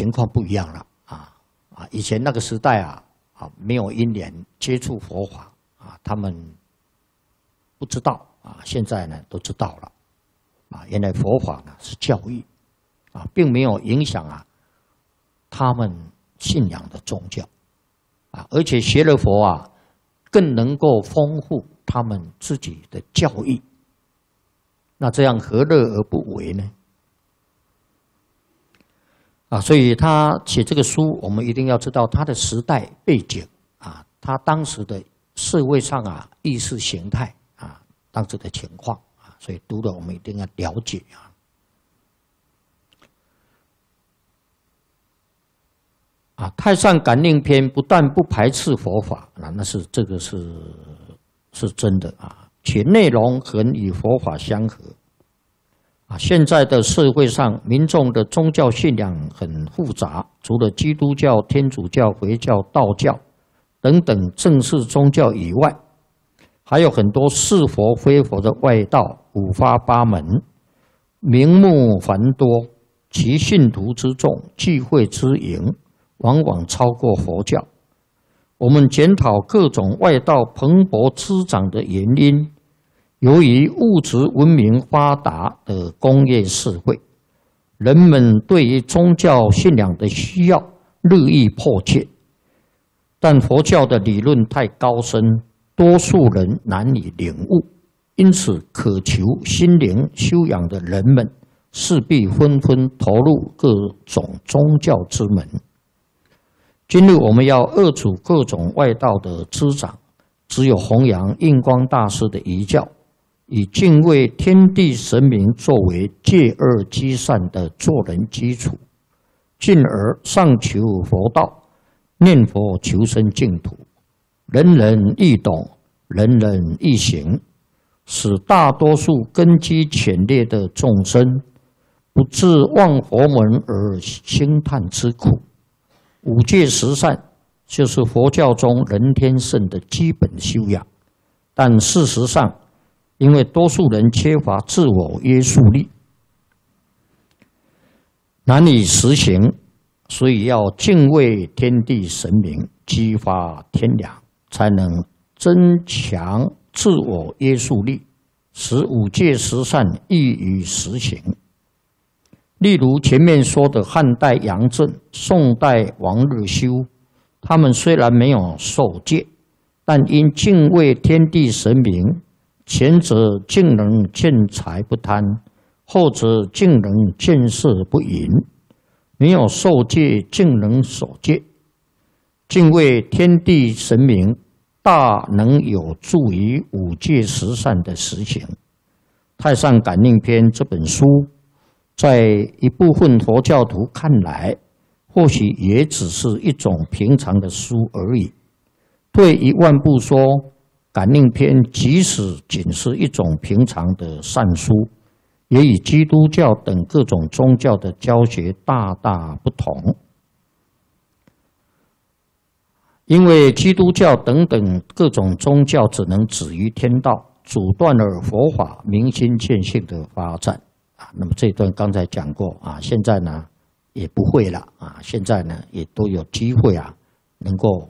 情况不一样了以前那个时代没有因缘接触佛法他们不知道现在呢都知道了原来佛法呢是教育并没有影响他们信仰的宗教而且学了佛更能够丰富他们自己的教育。那这样何乐而不为呢？所以他写这个书，我们一定要知道他的时代背景他当时的社会上意识形态当时的情况所以读了我们一定要了解太上感应篇不但不排斥佛法这个是真的且内容很与佛法相合现在的社会上民众的宗教信仰很复杂，除了基督教、天主教、回教、道教等等正式宗教以外，还有很多是佛非佛的外道，五花八门，名目繁多，其信徒之众，聚会之营往往超过佛教。我们检讨各种外道蓬勃滋长的原因，由于物质文明发达的工业社会，人们对于宗教信仰的需要日益迫切，但佛教的理论太高深，多数人难以领悟，因此渴求心灵修养的人们势必纷纷投入各种宗教之门。今日我们要遏阻各种外道的滋长，只有弘扬印光大师的遗教，以敬畏天地神明作为戒恶积善的做人基础，进而上求佛道，念佛求生净土，人人易懂，人人易行，使大多数根基浅劣的众生不自忘佛门而兴叹之苦。五戒十善就是佛教中人天圣的基本修养，但事实上因为多数人缺乏自我约束力，难以实行，所以要敬畏天地神明，激发天良，才能增强自我约束力，使五戒十善易于实行。例如前面说的汉代杨震、宋代王日修，他们虽然没有受戒，但因敬畏天地神明，前者竟能见财不贪，后者竟能见色不淫，没有受戒竟能守戒。敬畏天地神明，大能有助于五戒十善的实行。《太上感应篇》这本书，在一部分佛教徒看来，或许也只是一种平常的书而已。退一万步说，感应篇即使仅是一种平常的善书，也与基督教等各种宗教的教学大大不同。因为基督教等等各种宗教只能止于天道，阻断了佛法明心见性的发展。那么这一段刚才讲过现在呢也不会了现在呢也都有机会能够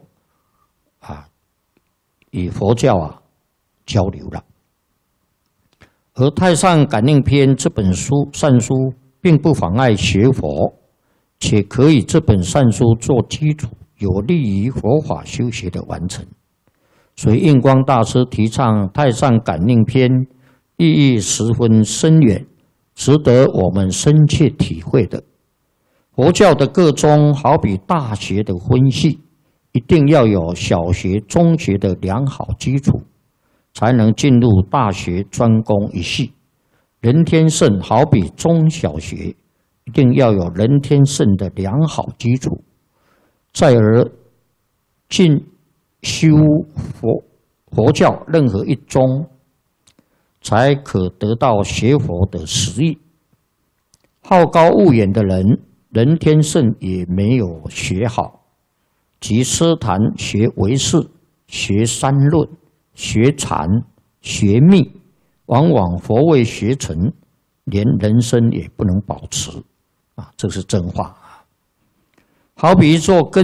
与佛教交流了。而《太上感应篇》这本书善书，并不妨碍学佛，且可以这本善书做基础，有利于佛法修学的完成。所以印光大师提倡《太上感应篇》，意义十分深远，值得我们深切体会的。佛教的各宗好比大学的分系，一定要有小学、中学的良好基础，才能进入大学专攻一系。人天圣好比中小学，一定要有人天圣的良好基础，再而进修佛教任何一宗，才可得到学佛的实益。好高骛远的人，人天圣也没有学好，即奢谈学唯识、学三论、学禅、学密，往往佛未学成，连人生也不能保持这是真话好比一座根